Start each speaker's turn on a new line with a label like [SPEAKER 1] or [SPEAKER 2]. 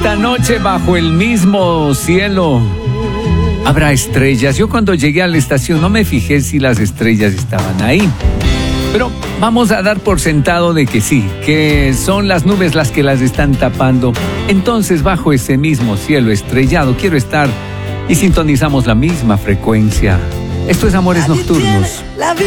[SPEAKER 1] esta noche bajo el mismo cielo habrá estrellas. Yo cuando llegué a la estación no me fijé si las estrellas estaban ahí, pero vamos a dar por sentado de que sí, que son las nubes las que las están tapando. Entonces, bajo ese mismo cielo estrellado quiero estar y sintonizamos la misma frecuencia. Esto es Amores Nocturnos.